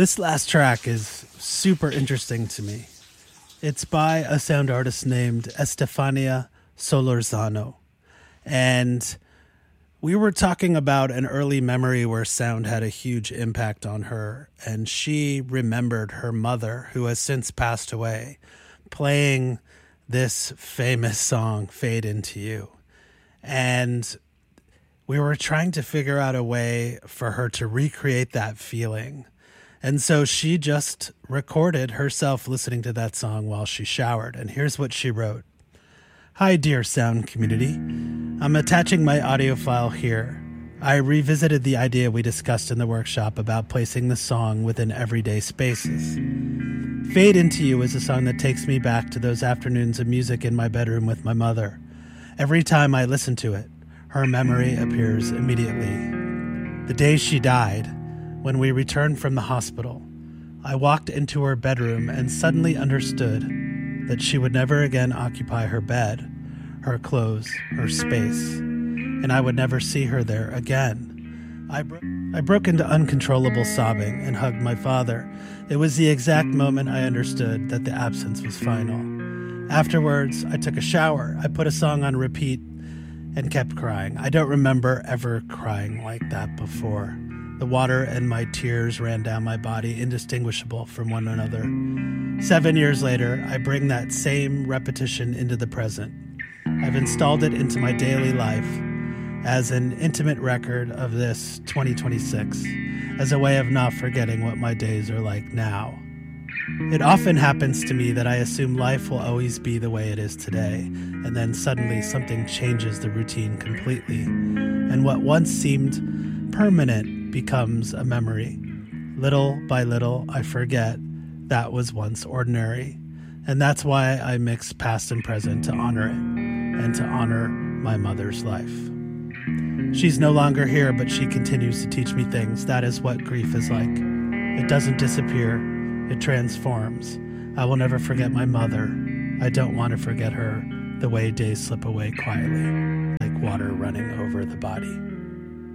This last track is super interesting to me. It's by a sound artist named Estefania Solorzano. And we were talking about an early memory where sound had a huge impact on her. And she remembered her mother, who has since passed away, playing this famous song, Fade Into You. And we were trying to figure out a way for her to recreate that feeling. And so she just recorded herself listening to that song while she showered. And here's what she wrote. Hi, dear sound community. I'm attaching my audio file here. I revisited the idea we discussed in the workshop about placing the song within everyday spaces. Fade Into You is a song that takes me back to those afternoons of music in my bedroom with my mother. Every time I listen to it, her memory appears immediately. The day she died, when we returned from the hospital, I walked into her bedroom and suddenly understood that she would never again occupy her bed, her clothes, her space, and I would never see her there again. I broke into uncontrollable sobbing and hugged my father. It was the exact moment I understood that the absence was final. Afterwards, I took a shower. I put a song on repeat and kept crying. I don't remember ever crying like that before. The water and my tears ran down my body, indistinguishable from one another. 7 years later, I bring that same repetition into the present. I've installed it into my daily life as an intimate record of this 2026, as a way of not forgetting what my days are like now. It often happens to me that I assume life will always be the way it is today, and then suddenly something changes the routine completely, and what once seemed permanent becomes a memory. Little by little, I forget that was once ordinary, and that's why I mix past and present to honor it, and to honor my mother's life. She's no longer here, but she continues to teach me things. That is what grief is like. It doesn't disappear, it transforms. I will never forget my mother. I don't want to forget her the way days slip away quietly, like water running over the body.